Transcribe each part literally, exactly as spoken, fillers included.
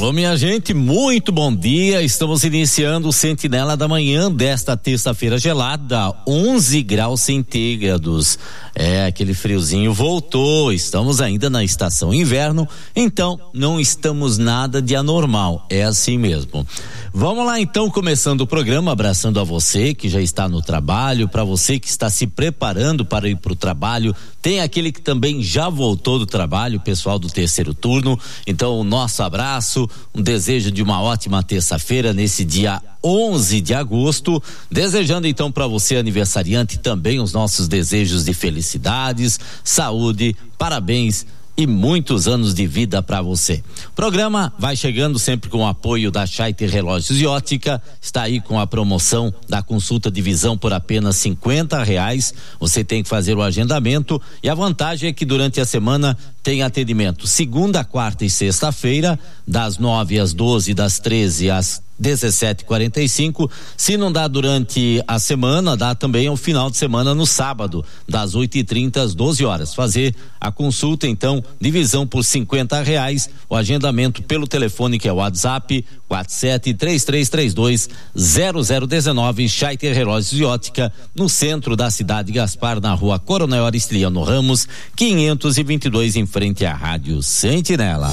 Alô, minha gente, muito bom dia. Estamos iniciando o Sentinela da Manhã desta terça-feira gelada, onze graus centígrados. É, aquele friozinho voltou. Estamos ainda na estação inverno, então não estamos nada de anormal. É assim mesmo. Vamos lá então, começando o programa, abraçando a você que já está no trabalho, para você que está se preparando para ir para o trabalho. Tem aquele que também já voltou do trabalho, pessoal do terceiro turno. Então, o nosso abraço, um desejo de uma ótima terça-feira nesse dia onze de agosto, desejando então para você, aniversariante, também os nossos desejos de felicidades, saúde, parabéns e muitos anos de vida para você. O programa vai chegando sempre com o apoio da Scheiter Relógios e Ótica. Está aí com a promoção da consulta de visão por apenas cinquenta reais. Você tem que fazer o agendamento e a vantagem é que durante a semana tem atendimento segunda, quarta e sexta-feira, das nove às doze, das treze às dezessete e quarenta e cinco. Se não dá durante a semana, dá também ao final de semana no sábado, das oito e trinta às doze horas. Fazer a consulta, então, divisão por cinquenta reais. O agendamento pelo telefone que é o WhatsApp quatro sete três três três dois zero zero um nove. Scheiter Relógios e Ótica, no centro da cidade de Gaspar, na rua Coronel Aristiliano Ramos, quinhentos e vinte e dois, em frente à Rádio Sentinela.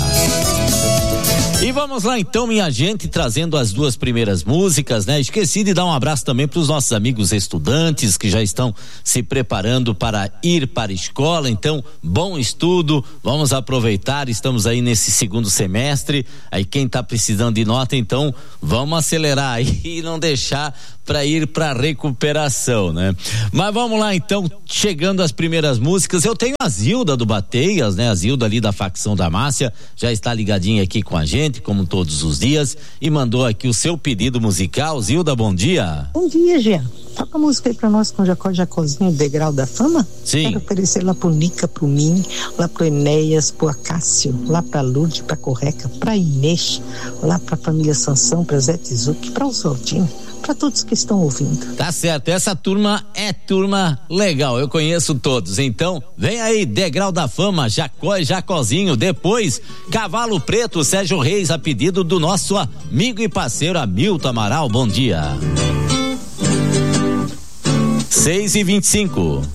E vamos lá então, minha gente, trazendo as duas primeiras músicas, né? Esqueci de dar um abraço também para os nossos amigos estudantes que já estão se preparando para ir para a escola. Então, bom estudo, vamos aproveitar, estamos aí nesse segundo semestre. Aí quem está precisando de nota, então vamos acelerar aí e não deixar para ir para recuperação, né? Mas vamos lá então, chegando às primeiras músicas. Eu tenho a Zilda do Bateias, né? A Zilda ali da facção da Márcia já está ligadinha aqui com a gente, como todos os dias, e mandou aqui o seu pedido musical. Zilda, bom dia. Bom dia, Jean. Toca a música aí pra nós com Jacó Jacozinho, Degrau da Fama. Sim. Quero oferecer lá pro Nica, pro Mini, lá pro Enéas, pro Acácio, lá pra Lourdes, pra Correca, pra Inês, lá pra família Sansão, pra Zé Tizuki, pra Oswaldinho, para todos que estão ouvindo. Tá certo, essa turma é turma legal, eu conheço todos. Então, vem aí, Degrau da Fama, Jacó e Jacozinho. Depois, Cavalo Preto, Sérgio Reis, a pedido do nosso amigo e parceiro Hamilton Amaral. Bom dia. seis e vinte e cinco.